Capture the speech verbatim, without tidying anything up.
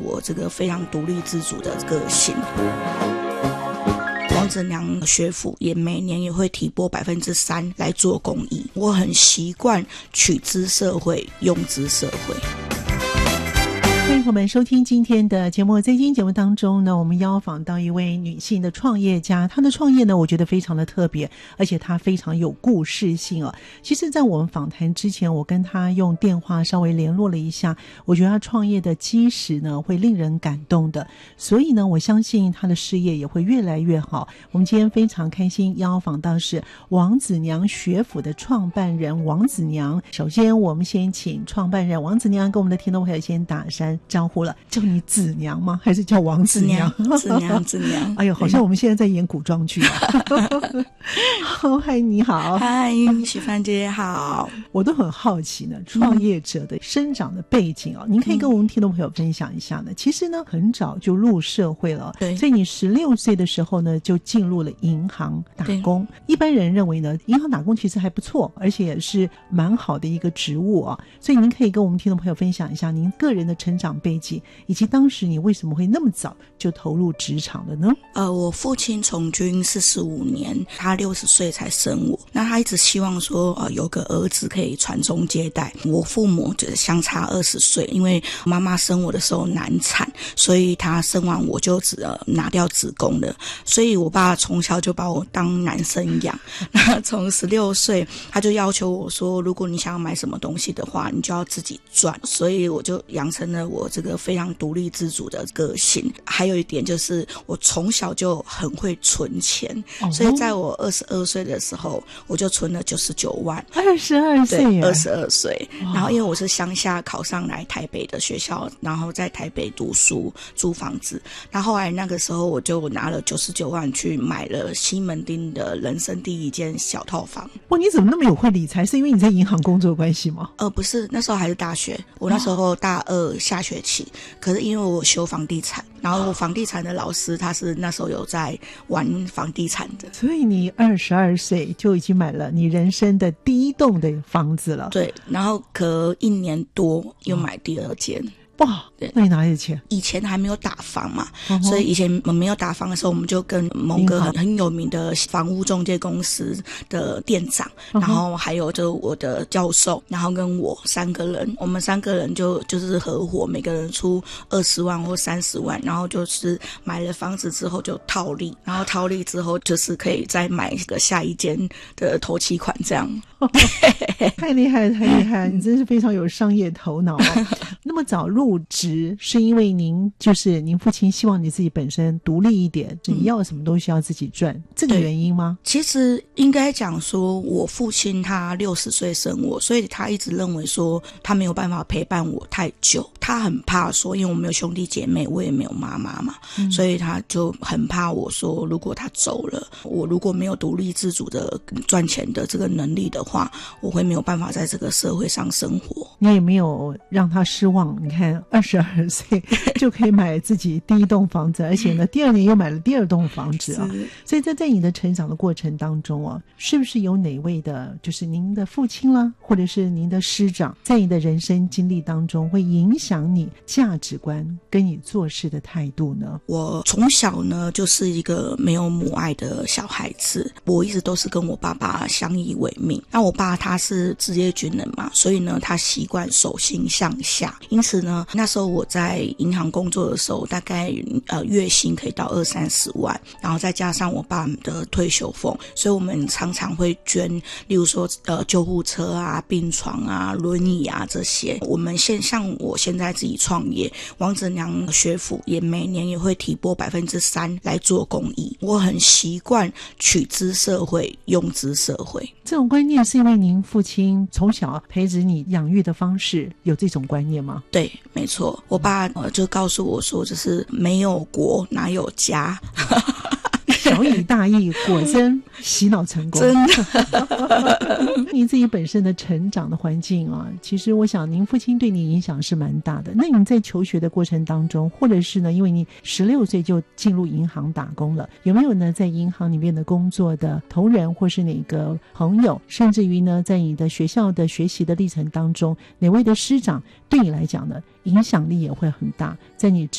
我这个非常独立自主的个性。王子娘学府也每年也会提拨百分之三来做公益，我很习惯取之社会，用之社会。 欢迎朋友们收听今天的节目。在今天节目当中呢，我们邀访到一位女性的创业家，她的创业呢，我觉得非常的特别，而且她非常有故事性哦。其实在我们访谈之前，我跟她用电话稍微联络了一下，我觉得她创业的基石呢会令人感动的，所以呢我相信她的事业也会越来越好。我们今天非常开心邀访到是王子娘学府的创办人王子娘。首先我们先请创办人王子娘跟我们的听众朋友先打声招呼了。叫你子娘吗？还是叫王子娘？ 子娘子娘哎呦，好像我们现在在演古装剧啊。好，嗨，你好。 嗨，许帆姐好。 我都很好奇呢，创业者的生长的背景啊、哦，您可以跟我们听众朋友分享一下呢。其实呢，很早就入社会了， 对， 所以你十六岁的时候呢，就进入了银行打工。一般人认为呢，银行打工其实还不错，而且也是蛮好的一个职务啊。所以您可以跟我们听众朋友分享一下您个人的成长背景，以及当时你为什么会那么早就投入职场的呢？ 呃，我父亲从军四十五年，他六十岁才生我，那他一直希望说，呃，有个儿子可以传宗接代。我父母就相差二十岁，因为妈妈生我的时候难产，所以他生完我就只、呃、拿掉子宫了，所以我爸从小就把我当男生养。那从十六岁，他就要求我说，如果你想要买什么东西的话，你就要自己赚，所以我就养成了我这个非常独立自主的个性。还有一点就是我从小就很会存钱、哦、所以在我二十二岁的时候我就存了九十九万。 二十二岁对，二十二岁。然后因为我是乡下考上来台北的学校，然后在台北读书租房子，然后后来那个时候我就拿了九十九万去买了西门町的人生第一间小套房。 哇，你怎么那么有会理财？是因为你在银行工作的关系吗？ 呃，不是，那时候还是大学，我那时候大二下学期、哦、可是因为我修房地产，然后我房地产的老师他是那时候有在玩房地产的， 所以你二十二岁就已经买了你人生的第一栋的房子了。 对，然后隔一年多又买第二间。 哇，那你哪里的钱？ 以前还没有打房嘛、 uh-huh. 所以以前没有打房的时候，我们就跟某个很很有名的房屋中介公司的店长、uh-huh. 然后还有就我的教授，然后跟我三个人，我们三个人就就是合伙，每个人出二十万或三十万，然后就是买了房子之后就套利，然后套利之后就是可以再买个下一间的头期款这样。 太厉害了，太厉害了！你真是非常有商业头脑哦。那么早入职是因为您就是您父亲希望你自己本身独立一点，你要什么东西要自己赚、嗯、这个原因吗？ 其实应该讲说我父亲他六十岁生我，所以他一直认为说他没有办法陪伴我太久，他很怕说因为我没有兄弟姐妹，我也没有妈妈嘛、嗯、所以他就很怕我说如果他走了，我如果没有独立自主的赚钱的这个能力的话，我会没有办法在这个社会上生活。 你也没有让他失望，你看二十二岁就可以买自己第一栋房子，而且呢第二年又买了第二栋房子啊。所以在在你的成长的过程当中啊，是不是有哪位的就是您的父亲啦，或者是您的师长，在你的人生经历当中会影响你价值观跟你做事的态度呢？ 我从小呢就是一个没有母爱的小孩子，我一直都是跟我爸爸相依为命。那我爸他是职业军人嘛，所以呢他习惯手心向下，因此呢那时候我在银行工作的时候，大概呃月薪可以到二三十万，然后再加上我爸的退休俸，所以我们常常会捐，例如说呃救护车啊、病床啊、轮椅啊这些。我们现像我现在自己创业，王子娘学府也每年也会提拨百分之三来做公益，我很习惯取之社会，用之社会。 这种观念是因为您父亲从小培植你养育的方式有这种观念吗？ 对，没错，我爸、呃、就告诉我说，就是没有国哪有家。 小以大义，果真洗脑成功。 真的。 你自己本身的成长的环境啊，其实我想您父亲对你影响是蛮大的。那你在求学的过程当中，或者是呢，因为你十六岁就进入银行打工了，有没有呢在银行里面的工作的同仁或是哪个朋友，甚至于呢在你的学校的学习的历程当中，哪位的师长对你来讲呢影响力也会很大，在你